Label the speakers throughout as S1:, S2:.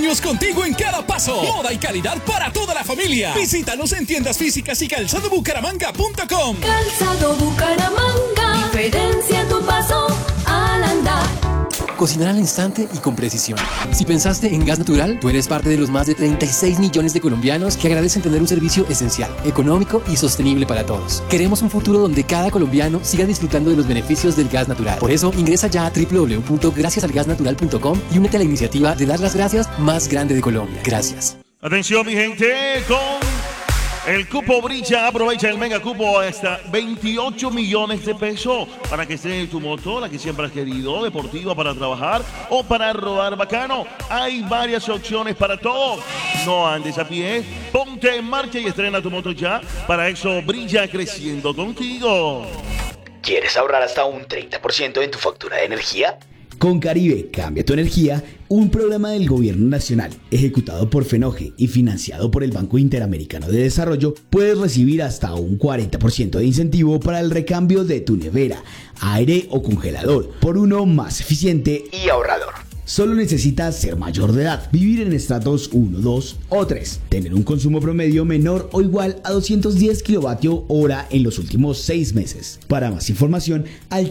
S1: años contigo en cada paso. Moda y calidad para toda la familia. Visítanos en tiendas físicas y calzadobucaramanga.com.
S2: Calzado Bucaramanga. Diferencia tu paso al andar.
S3: Cocinar al instante y con precisión. Si pensaste en gas natural, tú eres parte de los más de 36 millones de colombianos que agradecen tener un servicio esencial, económico y sostenible para todos. Queremos un futuro donde cada colombiano siga disfrutando de los beneficios del gas natural. Por eso, ingresa ya a www.graciasalgasnatural.com y únete a la iniciativa de dar las gracias más grande de Colombia. Gracias.
S4: Atención, mi gente, con el cupo Brilla. Aprovecha el mega cupo hasta 28 millones de pesos para que esté tu moto, la que siempre has querido, deportiva para trabajar o para rodar bacano. Hay varias opciones para todo. No andes a pie, ponte en marcha y estrena tu moto ya. Para eso, Brilla creciendo contigo.
S5: ¿Quieres ahorrar hasta un 30% en tu factura de energía?
S6: Con Caribe Cambia tu Energía, un programa del Gobierno Nacional ejecutado por FENOGE y financiado por el Banco Interamericano de Desarrollo, puedes recibir hasta un 40% de incentivo para el recambio de tu nevera, aire o congelador por uno más eficiente
S5: Y ahorrador.
S6: Solo necesitas ser mayor de edad, vivir en estratos 1, 2 o 3, tener un consumo promedio menor o igual a 210 kWh en los últimos 6 meses. Para más información, al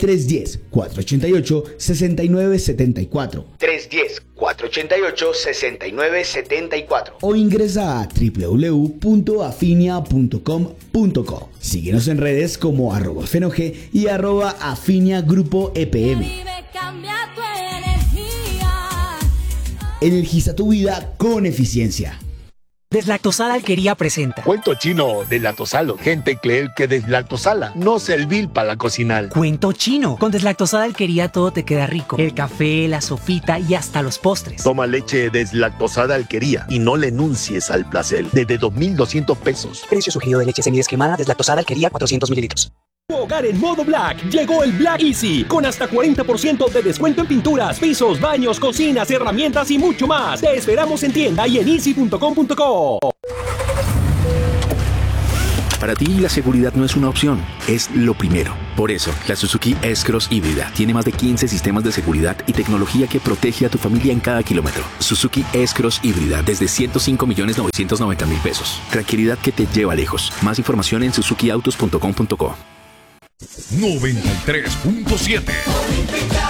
S6: 310-488-6974.
S5: 310-488-6974.
S6: O ingresa a www.afinia.com.co. Síguenos en redes como @FENOGE y @Afinia Grupo EPM. Energiza tu vida con eficiencia.
S7: Deslactosada Alquería presenta
S8: Cuento chino deslactosalo. Gente cree que deslactosala no servir para cocinar.
S7: Cuento chino. Con Deslactosada Alquería todo te queda rico. El café, la sopita y hasta los postres.
S8: Toma leche deslactosada Alquería y no le enuncies al placer. Desde 2.200 pesos.
S7: Precio sugerido de leche semidescremada Deslactosada Alquería 400 mililitros.
S9: Tu hogar en modo Black. Llegó el Black Easy con hasta 40% de descuento en pinturas, pisos, baños, cocinas, herramientas y mucho más. Te esperamos en tienda y en easy.com.co.
S10: Para ti la seguridad no es una opción, es lo primero. Por eso, la Suzuki S-Cross híbrida tiene más de 15 sistemas de seguridad y tecnología que protege a tu familia en cada kilómetro. Suzuki S-Cross híbrida desde 105.990.000 pesos. Tranquilidad que te lleva lejos. Más información en suzukiautos.com.co.
S11: 93.7